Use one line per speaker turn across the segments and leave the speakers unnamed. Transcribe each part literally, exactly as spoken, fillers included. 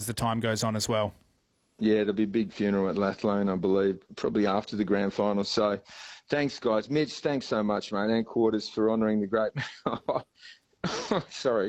the time goes on as well.
Yeah, there'll be a big funeral at Lathlone, I believe, probably after the grand final. So thanks, guys. Mitch, thanks so much, mate, and Quarters for honouring the great man. Sorry.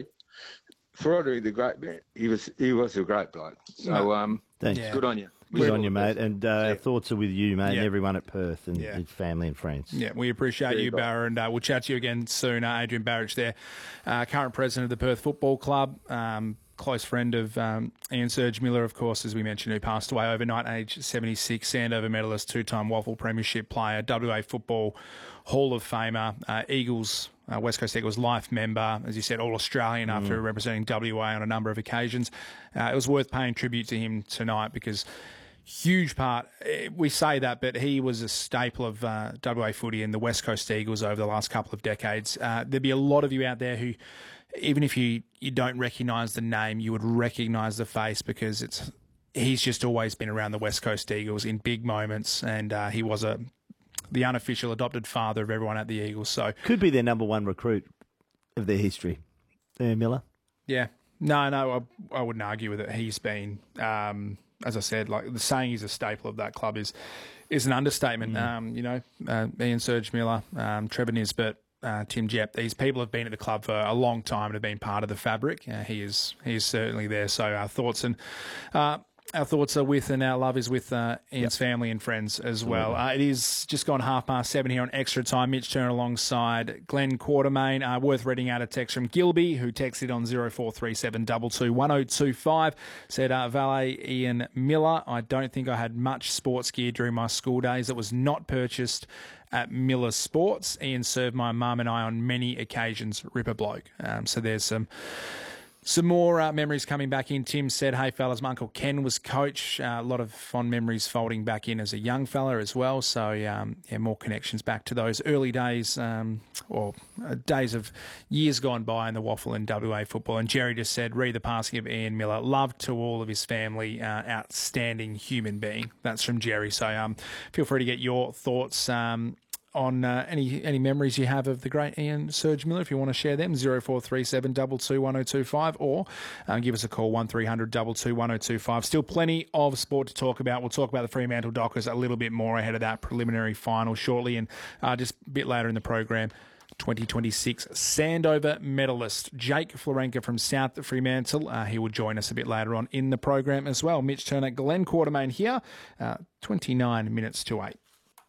For honouring the great man. He was he was a great bloke. So um,
thanks.
Yeah. Good on you.
Good on you, mate. And uh,
Yeah.
our thoughts are with you, mate,
Yeah.
and everyone at Perth and
Yeah.
his family and friends.
Yeah, we appreciate
Very
you,
good.
Barra, and uh, we'll chat to you again soon. Uh, Adrian Barrich there, uh, current president of the Perth Football Club, um, close friend of um, Ian Serge Miller, of course, as we mentioned, who passed away overnight, age seventy-six, Sandover medalist, two-time Waffle Premiership player, W A Football Hall of Famer, uh, Eagles, uh, West Coast Eagles life member, as you said, All-Australian after representing W A on a number of occasions. Uh, it was worth paying tribute to him tonight because huge part, eh, we say that, but he was a staple of uh, W A footy and the West Coast Eagles over the last couple of decades. Uh, there'd be a lot of you out there who, even if you, you don't recognise the name, you would recognise the face because it's he's just always been around the West Coast Eagles in big moments, and uh, he was a the unofficial adopted father of everyone at the Eagles. So
Could be their number one recruit of their history. Uh, Miller?
yeah, no, no, I, I wouldn't argue with it. He's been, um, as I said, like the saying he's a staple of that club is is an understatement. Um, you know, uh, Ian Serge Miller, um, Trevor Nisbet, uh, Tim Jepp, these people have been at the club for a long time and have been part of the fabric. Uh, he is he is certainly there. So our thoughts and uh, our thoughts are with and our love is with uh, Ian's family and friends as well. Uh, it is just gone half past seven here on Extra Time. Mitch Turner alongside Glenn Quartermain. Uh, worth reading out a text from Gilby, who texted on zero four three seven two two one zero two five. Said, uh, Valet Ian Miller, I don't think I had much sports gear during my school days that was not purchased at Miller Sports. Ian served my mum and I on many occasions. Ripper bloke. Um, so there's some... Some more uh, memories coming back in. Tim said, hey, fellas, my Uncle Ken was coach. Uh, a lot of fond memories folding back in as a young fella as well. So, um, yeah, more connections back to those early days um, or uh, days of years gone by in the Waffle and W A football. And Jerry just said, read the passing of Ian Miller. Love to all of his family. Uh, outstanding human being. That's from Jerry. So um, feel free to get your thoughts um on uh, any any memories you have of the great Ian Serge Miller, if you want to share them, zero four three seven two two one zero two five, or uh, give us a call, one three hundred two two one zero two five. Still plenty of sport to talk about. We'll talk about the Fremantle Dockers a little bit more ahead of that preliminary final shortly, and uh, just a bit later in the program, twenty twenty-six Sandover medalist Jake Florenka from South Fremantle. Uh, he will join us a bit later on in the program as well. Mitch Turner, Glenn Quartermain here, uh, twenty-nine minutes to eight.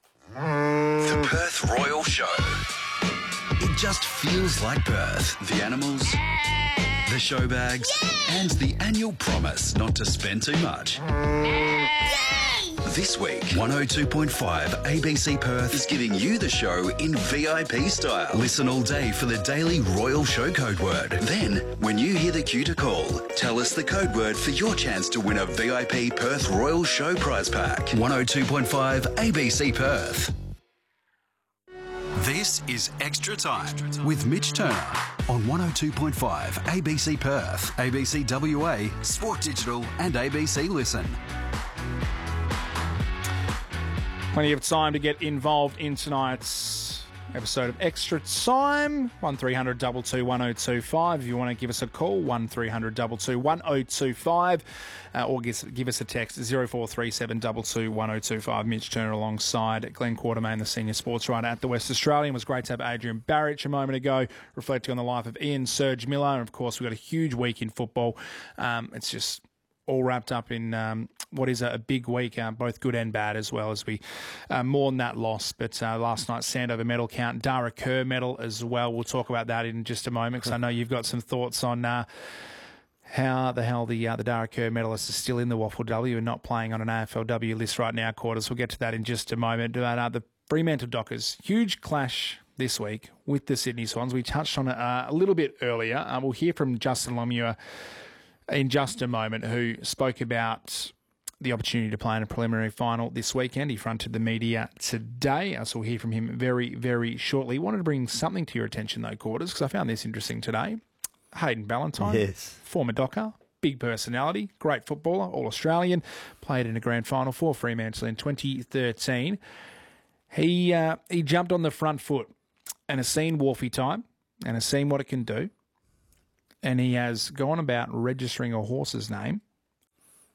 The Perth Royal Show. It just feels like Perth. The animals, the show bags, and the annual promise not to spend too much. This week, one oh two point five A B C Perth is giving you the show in V I P style. Listen all day for the daily Royal Show code word. Then, when you hear the cue to call, tell us the code word for your chance to win a V I P Perth Royal Show prize pack. one oh two point five A B C Perth. This is Extra Time with Mitch Turner on one oh two point five A B C Perth, A B C W A, Sport Digital and A B C Listen.
Plenty of time to get involved in tonight's episode of Extra Time. one three hundred two two one zero two five. If you want to give us a call, one three hundred two two one zero two five. Uh, or give, give us a text, zero four three seven two two one zero two five. Mitch Turner alongside Glenn Quartermain, the senior sports writer at the West Australian. It was great to have Adrian Barrich a moment ago, reflecting on the life of Ian Serge Miller. And, of course, we've got a huge week in football. Um, it's just all wrapped up in um, what is a, a big week, uh, both good and bad, as well as we uh, mourn that loss. But uh, last night's Sandover medal count, Dara Kerr medal as well. We'll talk about that in just a moment because I know you've got some thoughts on uh, how the hell the uh, the Dara Kerr medalist is still in the Waffle W and not playing on an A F L W list right now, Quarters. We'll get to that in just a moment. But, uh, the Fremantle Dockers, huge clash this week with the Sydney Swans. We touched on it uh, a little bit earlier. Uh, we'll hear from Justin Lemieux in just a moment, who spoke about the opportunity to play in a preliminary final this weekend. He fronted the media today. I will hear from him very, very shortly. He wanted to bring something to your attention, though, Quarters, because I found this interesting today. Hayden Ballantyne,
Yes.
former Docker, big personality, great footballer, All-Australian, played in a grand final for Fremantle in twenty thirteen. He, uh, he jumped on the front foot and has seen Wharfie time and has seen what it can do. And he has gone about registering a horse's name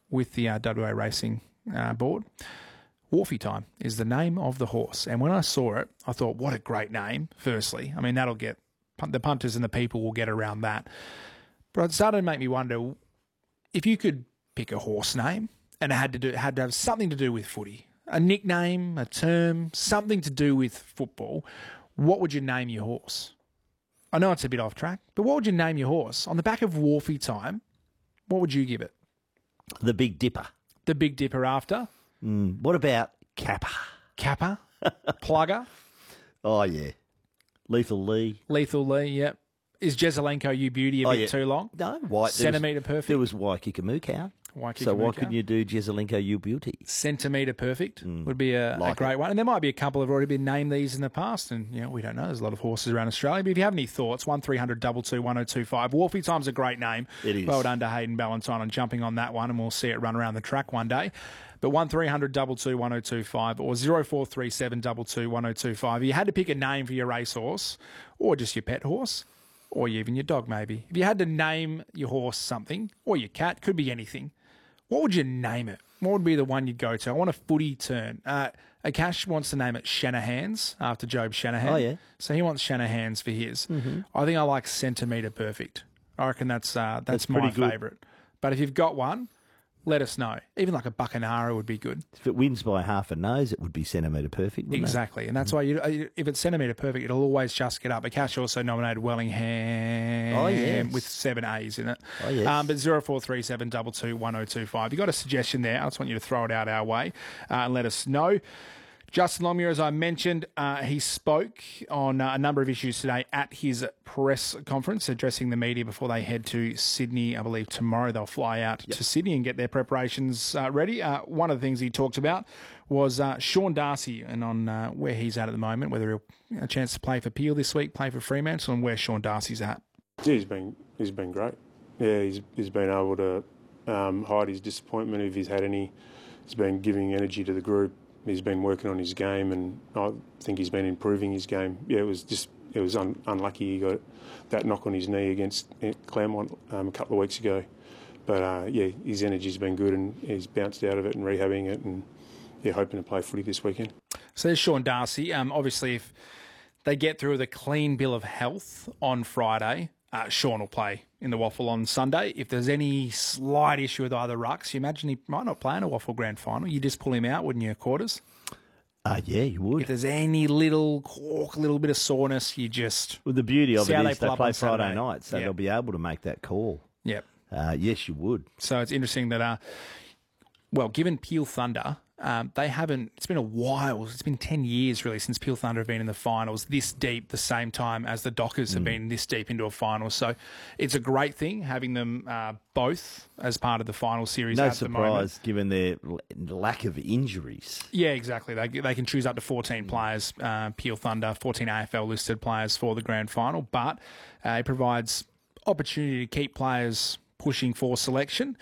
with the uh, W A Racing uh, board. Wharfie Time is the name of the horse. And when I saw it, I thought, what a great name, firstly. I mean, that'll get, the punters and the people will get around that. But it started to make me wonder, if you could pick a horse name and it had to do, had to have something to do with footy, a nickname, a term, something to do with football, what would you name your horse? I know it's a bit off track, but what would you name your horse? On the back of Wharfie Time, what would you give it?
The Big Dipper.
The Big Dipper after?
Mm, what about Kappa?
Kappa? Plugger?
Oh, yeah. Lethal Lee.
Lethal Lee, yep. Is Jezelenko You Beauty a
Oh,
bit
yeah.
too long?
No, white.
Centimetre perfect?
There was Waikikamuka.
Waikikamuka.
So why couldn't you do Jezelenko You Beauty?
Centimetre perfect would be a,
like
a great
it.
one. And there might be a couple that have already been named these in the past. And, you know, we don't know. There's a lot of horses around Australia. But if you have any thoughts, one three hundred two two one oh two five. Wharfie Time's a great name.
It is.
Well done to Hayden Ballantyne on jumping on that one. And we'll see it run around the track one day. But one three hundred two two one oh two five or zero four three seven two two one oh two five. If you had to pick a name for your racehorse or just your pet horse or even your dog maybe. If you had to name your horse something or your cat, could be anything, what would you name it? What would be the one you'd go to? I want a footy turn. Uh, Akash wants to name it Shanahan's after Job Shanahan.
Oh, yeah.
So he wants Shanahan's for his.
Mm-hmm.
I think I like Centimetre Perfect. I reckon that's uh, that's,
That's
my
pretty good.
favourite. But if you've got one, let us know. Even like a Buccanara would be good.
If it wins by half a nose, it would be Centimetre Perfect, wouldn't
Exactly. And that's why you, if it's Centimetre Perfect, it'll always just get up. Akash also nominated Wellingham
Oh, yes.
with seven A's in it.
Oh, yes.
Um, but zero four three seven two two one oh two five. You've got a suggestion there. I just want you to throw it out our way uh, and let us know. Justin Longmuir, as I mentioned, uh, he spoke on uh, a number of issues today at his press conference, addressing the media before they head to Sydney. I believe tomorrow they'll fly out
Yep.
to Sydney and get their preparations uh, ready. Uh, one of the things he talked about was uh, Sean Darcy and on uh, where he's at at the moment, whether he'll get a chance to play for Peel this week, play for Fremantle, and where Sean Darcy's at.
Yeah, he's been he's been great. Yeah, he's he's been able to um, hide his disappointment if he's had any. He's been giving energy to the group. He's been working on his game, and I think he's been improving his game. Yeah, it was just it was un, unlucky he got that knock on his knee against Claremont um, a couple of weeks ago. But uh, yeah, his energy's been good, and he's bounced out of it and rehabbing it, and yeah, hoping to play footy this weekend.
So there's Sean Darcy. Um, obviously, if they get through with a clean bill of health on Friday, uh, Sean will play in the Waffle on Sunday. If there's any slight issue with either rucks, you imagine he might not play in a Waffle Grand Final. You just pull him out, wouldn't you, quarters?
Uh, yeah, you would.
If there's any little cork, a little bit of soreness, you just...
Well, the beauty of
See
it
how they
is
pull
they
up
play
on
Friday
Saturday.
night, so
Yep.
they'll be able to make that call.
Yep.
Uh, yes, you would.
So it's interesting that, uh, well, given Peel Thunder, um, they haven't, it's been a while, it's been ten years really since Peel Thunder have been in the finals this deep, the same time as the Dockers have been this deep into a final. So it's a great thing having them uh, both as part of the final series
No
at the moment.
surprise, given their l- lack of injuries.
Yeah, exactly. They they can choose up to fourteen players, uh, Peel Thunder, fourteen A F L listed players for the grand final, but uh, it provides opportunity to keep players pushing for selection,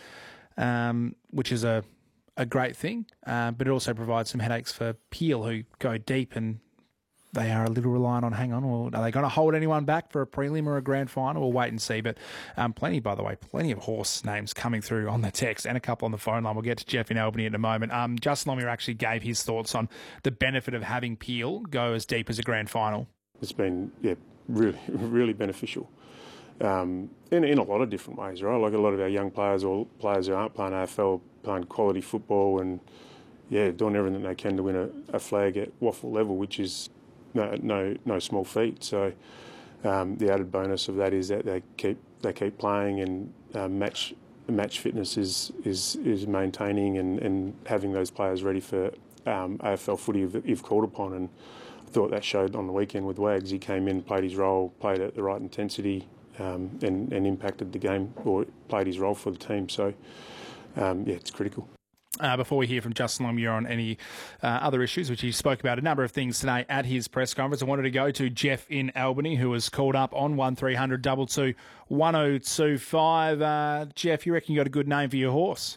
um, which is a a great thing. Uh, but it also provides some headaches for Peel, who go deep and they are a little reliant on, hang on, well, are they going to hold anyone back for a prelim or a grand final? We'll wait and see. But um, plenty, by the way, plenty of horse names coming through on the text and a couple on the phone line. We'll get to Jeff in Albany in a moment. Um, Justin Longmuir actually gave his thoughts on the benefit of having Peel go as deep as a grand final.
It's been yeah really really beneficial um, in in a lot of different ways, right? Like a lot of our young players or players who aren't playing A F L, playing quality football and yeah, doing everything they can to win a, a flag at Waffle level, which is no no no small feat. So um, the added bonus of that is that they keep they keep playing and uh, match match fitness is is is maintaining and, and having those players ready for um, A F L footy if, if called upon. And I thought that showed on the weekend with Wags. He came in, played his role, played at the right intensity, um, and and impacted the game or played his role for the team. So um, yeah, it's critical.
Uh, before we hear from Justin Longmuir on any uh, other issues, which he spoke about a number of things today at his press conference, I wanted to go to Jeff in Albany, who was called up on one three hundred two two one oh two five. Uh, Jeff, you reckon you got a good name for your horse?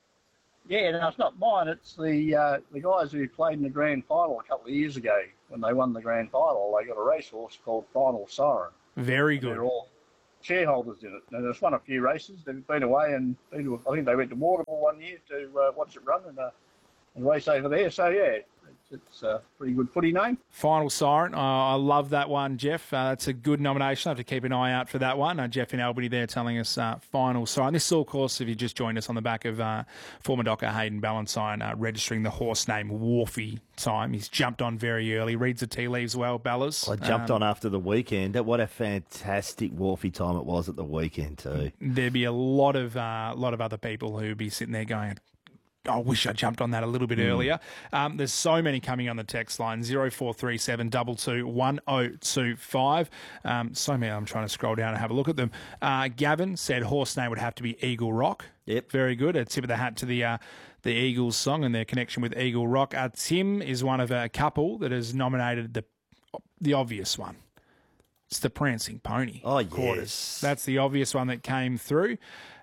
Yeah, no, it's not mine. It's the uh, the guys who played in the grand final a couple of years ago when they won the grand final. They got a racehorse called Final Siren.
Very good.
They're all shareholders in it, and it's won a few races. They've been away and been to, I think they went to Waterville one year to uh, watch it run and, uh, and race over there. So yeah, it's, it's a pretty good footy name.
Final Siren. Uh, I love that one, Jeff. Uh, that's a good nomination. I have to keep an eye out for that one. Uh, Jeff in Albany there telling us uh, Final Siren. This is, of course, if you just joined us on the back of uh, former docker Hayden Ballantyne uh, registering the horse name Wharfie time. He's jumped on very early. Reads the tea leaves well, Ballas.
I jumped
um,
on after the weekend. What a fantastic Wharfie time it was at the weekend too.
There'd be a lot of uh, lot of other people who'd be sitting there going, I wish I jumped on that a little bit mm. earlier. Um, there's so many coming on the text line, zero four three seven two two one zero two five. Um, so many, I'm trying to scroll down and have a look at them. Uh, Gavin said horse name would have to be Eagle Rock.
Yep.
Very good. A tip of the hat to the uh, the Eagles song and their connection with Eagle Rock. Uh, Tim is one of a couple that has nominated the the obvious one. It's the Prancing Pony.
Oh,
Quarters.
yes.
That's the obvious one that came through.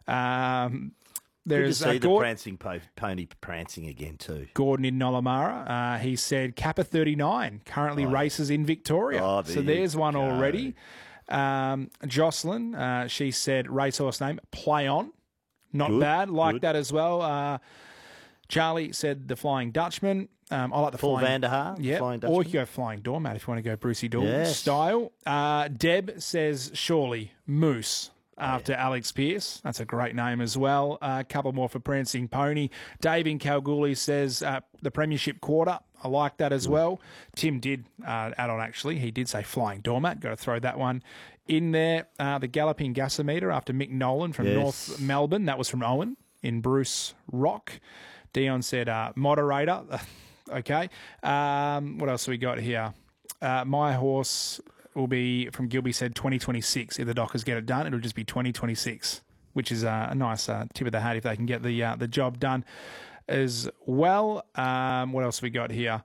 Um
There's Good to see
uh,
the
Gord-
prancing po- pony prancing again too.
Gordon in Nollamara. Uh, he said Kappa thirty-nine currently oh. races in Victoria.
Oh, there
so there's one
go.
already. Um, Jocelyn, uh, she said racehorse name Play On. Not
Good,
bad. Like
good.
that as well. Uh, Charlie said the Flying Dutchman. Um, I like the
Paul
Flying
van der Haar,
yeah,
Flying
or you
Dutchman.
can go Flying Doormat if you want to go Brucey Door
Yes.
style. Uh, Deb says surely Moose. After oh, yeah. Alex Pearce. That's a great name as well. A uh, couple more for Prancing Pony. Dave in Kalgoorlie says uh, the Premiership Quarter. I like that as mm. well. Tim did uh, add on, actually. He did say Flying Doormat. Got to throw that one in there. Uh, the Galloping Gasometer after Mick Nolan from
yes.
North Melbourne. That was from Owen in Bruce Rock. Dion said uh, Moderator. Okay. Um, what else have we got here? Uh, my horse... will be, from Gilby said, twenty twenty-six. If the Dockers get it done, it'll just be twenty twenty-six, which is uh, a nice uh, tip of the hat if they can get the uh, the job done as well. Um, what else have we got here?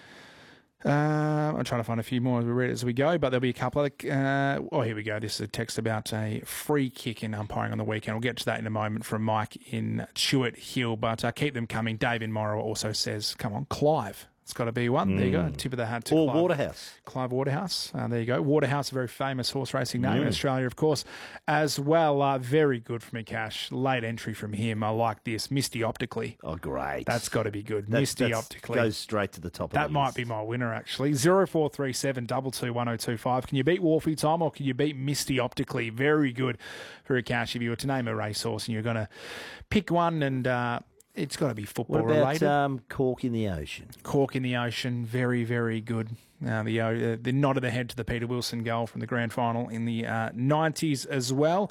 Uh, I'm trying to find a few more as we read as we go, but there'll be a couple of... Uh, oh, here we go. This is a text about a free kick in umpiring on the weekend. We'll get to that in a moment from Mike in Chewett Hill, but uh, keep them coming. Dave in Morrow also says, come on, Clive. It's got to be one. Mm. There you go. Tip of the hat to
or
Clive.
Waterhouse.
Clive Waterhouse. Uh, there you go. Waterhouse, a very famous horse racing name
mm.
in Australia, of course, as well. Uh, very good from Cash. Late entry from him. I like this. Misty Optically.
Oh, great.
That's got to be good.
That's,
Misty
that's
Optically.
Goes straight to the top
that
of the
might
list.
be my winner, actually. zero four three seven two two one zero two five. Can you beat Wharfie Time or can you beat Misty Optically? Very good for a Cash. If you were to name a racehorse and you're going to pick one and... Uh, it's got to be football
what about,
related.
Um, Cork in the Ocean?
Cork in the Ocean, very, very good. Uh, the uh, the nod of the head to the Peter Wilson goal from the grand final in the uh, nineties as well.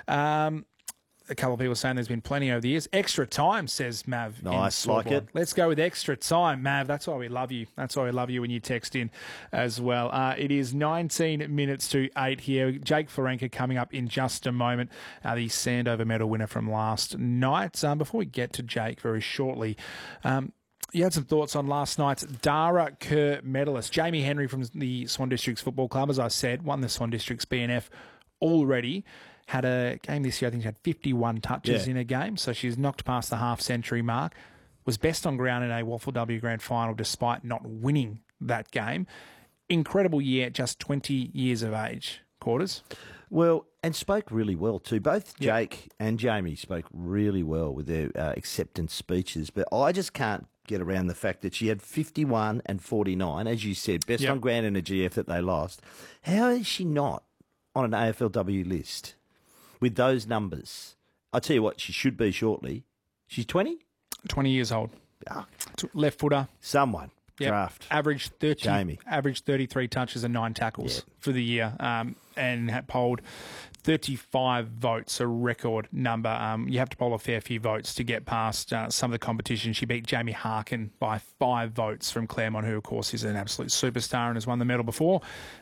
Um, a couple of people saying there's been plenty over the years. Extra Time, says Mav.
Nice,
in
like it.
Let's go with Extra Time, Mav. That's why we love you. That's why we love you when you text in as well. Uh, it is nineteen minutes to eight here. Jake Florenka coming up in just a moment. Uh, the Sandover medal winner from last night. Um, before we get to Jake very shortly, um, you had some thoughts on last night's Dara Kerr medalist. Jamie Henry from the Swan Districts Football Club, as I said, won the Swan Districts B N F already. Had a game this year, I think she had fifty-one touches
yeah.
in a game, so she's knocked past the half-century mark. Was best on ground in a Waffle W Grand Final despite not winning that game. Incredible year, just twenty years of age. Quarters?
Well, and spoke really well too. Both
Yep.
Jake and Jamie spoke really well with their uh, acceptance speeches, but I just can't get around the fact that she had fifty-one and forty-nine, as you said, best
Yep.
on ground in a G F that they lost. How is she not on an A F L W list with those numbers? I'll tell you what, she should be shortly. She's twenty?
twenty years old.
Ah,
Left footer.
someone.
Yep.
Draft.
Averaged thirty.
Jamie.
Averaged thirty-three touches and nine tackles
Yep.
for the year, um, and had polled thirty-five votes, a record number. Um, you have to poll a fair few votes to get past uh, some of the competition. She beat Jamie Harkin by five votes from Claremont, who, of course, is an absolute superstar and has won the medal before.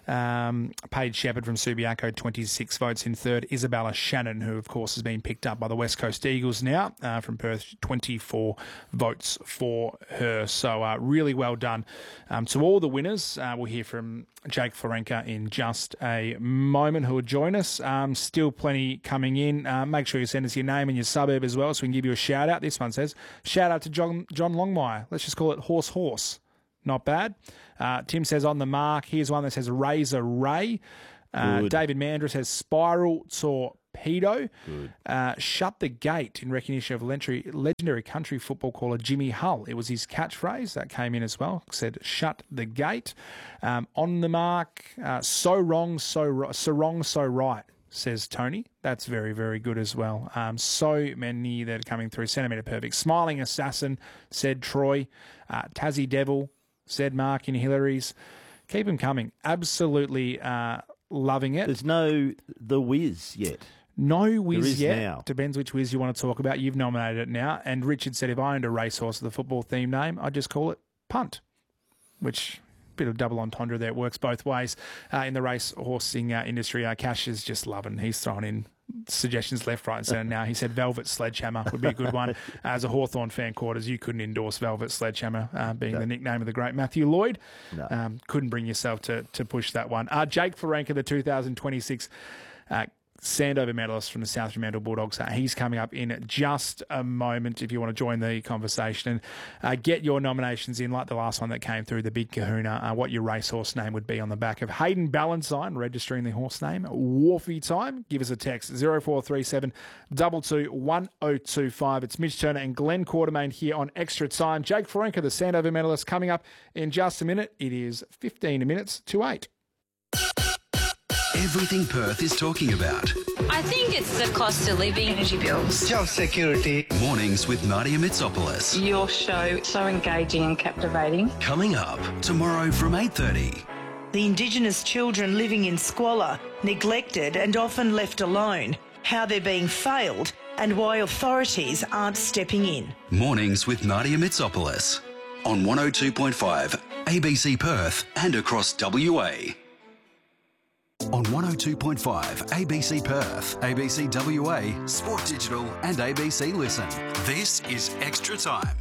Um, Paige Shepherd from Subiaco, twenty-six votes in third. Isabella Shannon, who, of course, has been picked up by the West Coast Eagles now uh, from Perth, twenty-four votes for her. So uh, really well done um, to all the winners. Uh, we'll hear from Jake Florenka in just a moment, who will join us. Um, still plenty coming in. Uh, make sure you send us your name and your suburb as well so we can give you a shout out. This one says, shout out to John, John Longmire. Let's just call it Horse Horse. Not bad. Uh, Tim says on the mark. Here's one that says Razor Ray. Uh,
Good.
David Mandris has Spiral Torpedo. Uh, Shut the Gate in recognition of legendary, legendary country football caller Jimmy Hull. It was his catchphrase that came in as well. Said, shut the gate. Um, on the mark, uh, so wrong, so, ri- so wrong, so right, says Tony. That's very, very good as well. Um, so many that are coming through. Centimetre Perfect. Smiling Assassin, said Troy. Uh, Tassie Devil, said Mark in Hillary's. Keep them coming. Absolutely uh, loving it.
There's no The Wiz yet.
No whiz
is
yet.
now.
Depends which whiz you want to talk about. You've nominated it now. And Richard said if I owned a racehorse with a football theme name, I'd just call it Punt, which bit of double entendre there. It works both ways uh, in the racehorsing uh, industry. Uh, Cash is just loving. He's thrown in suggestions left, right and centre now. He said Velvet Sledgehammer would be a good one. As a Hawthorn fan quarters, you couldn't endorse Velvet Sledgehammer uh, being
No.
the nickname of the great Matthew Lloyd.
No.
Um, couldn't bring yourself to, to push that one. Uh, Jake Florenka, the two thousand twenty-six uh, Sandover medalist from the South Fremantle Bulldogs. Uh, he's coming up in just a moment if you want to join the conversation. And uh, get your nominations in like the last one that came through, the Big Kahuna, uh, what your racehorse name would be on the back of Hayden Ballantyne, registering the horse name. Wharfie time. Give us a text, zero four three seven two two one zero two five. It's Mitch Turner and Glenn Quartermain here on Extra Time. Jake Florenka, the Sandover medalist, coming up in just a minute. It is fifteen minutes to eight.
Everything Perth is talking about.
I think it's the cost of living, energy bills.
Job security.
Mornings with Nadia Mitsopoulos.
Your show, so engaging and captivating.
Coming up tomorrow from eight thirty.
The Indigenous children living in squalor, neglected and often left alone, how they're being failed and why authorities aren't stepping in.
Mornings with Nadia Mitsopoulos on one oh two point five A B C Perth and across W A. On one oh two point five A B C Perth, A B C W A, Sport Digital and A B C Listen. This is Extra Time.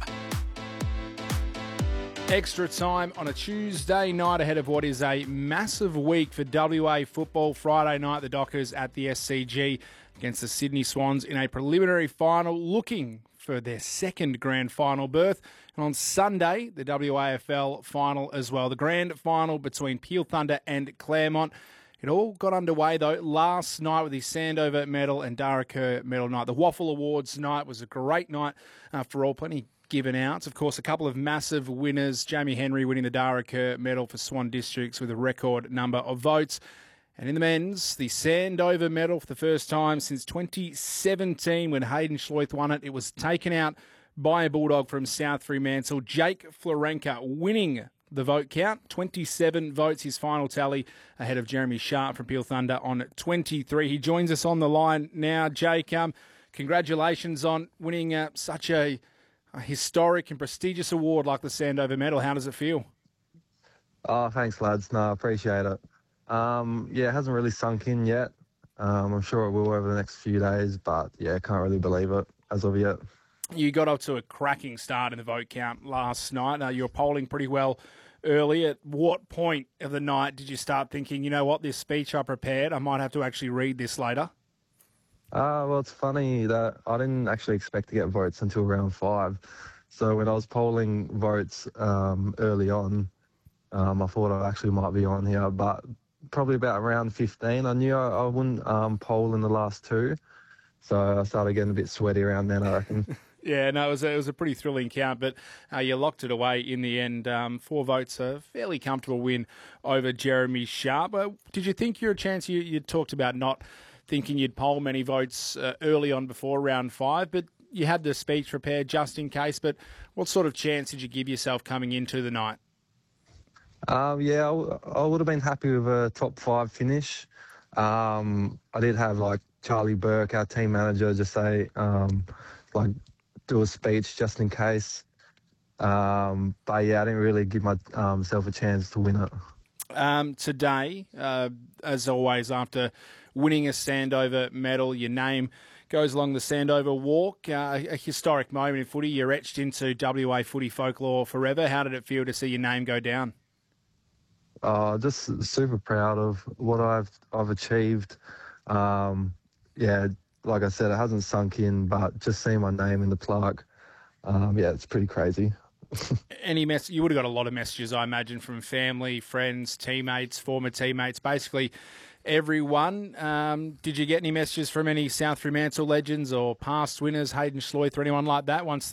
Extra time on a Tuesday night ahead of what is a massive week for W A football. Friday night, the Dockers at the S C G against the Sydney Swans in a preliminary final, looking for their second grand final berth. And on Sunday, the W A F L final as well. The grand final between Peel Thunder and Claremont. It all got underway, though, last night with the Sandover medal and Dara Kerr medal night. The Waffle Awards night was a great night uh, for all. Plenty given out. Of course, a couple of massive winners. Jamie Henry winning the Dara Kerr medal for Swan Districts with a record number of votes. And in the men's, the Sandover medal for the first time since twenty seventeen when Hayden Schleith won it. It was taken out by a Bulldog from South Fremantle. Jake Florenka winning the vote count, twenty-seven votes, his final tally, ahead of Jeremy Sharp from Peel Thunder on twenty-three. He joins us on the line now. Jake, um, congratulations on winning uh, such a, a historic and prestigious award like the Sandover medal. How does it feel?
Oh, thanks, lads. No, I appreciate it. Um, yeah, it hasn't really sunk in yet. Um, I'm sure it will over the next few days, but yeah, can't really believe it as of yet.
You got off to a cracking start in the vote count last night. Uh, you were polling pretty well early. At what point of the night did you start thinking, you know what, this speech I prepared, I might have to actually read this later?
Uh, well, it's funny that I didn't actually expect to get votes until round five. So when I was polling votes um, early on, um, I thought I actually might be on here. But probably about round fifteen, I knew I, I wouldn't um, poll in the last two. So I started getting a bit sweaty around then, I reckon.
Yeah, no, it was, a, it was a pretty thrilling count, but uh, you locked it away in the end. Um, four votes, a fairly comfortable win over Jeremy Sharp. Uh, did you think you were a chance? You, you talked about not thinking you'd poll many votes uh, early on before round five, but you had the speech prepared just in case. But what sort of chance did you give yourself coming into the night?
Um, yeah, I, w- I would have been happy with a top five finish. Um, I did have like Charlie Burke, our team manager, just say um, like do a speech just in case. Um, but yeah, I didn't really give myself um, a chance to win it.
Um, today, uh, as always, after winning a Sandover medal, your name goes along the Sandover Walk, uh, a historic moment in footy. You're etched into W A footy folklore forever. How did it feel to see your name go down?
Uh, just super proud of what I've I've achieved. Um, yeah, like I said, it hasn't sunk in, but just seeing my name in the plaque, um, yeah, it's pretty crazy.
Any mess? You would have got a lot of messages, I imagine, from family, friends, teammates, former teammates, basically everyone. Um, did you get any messages from any South Fremantle legends or past winners, Hayden Schleith or anyone like that once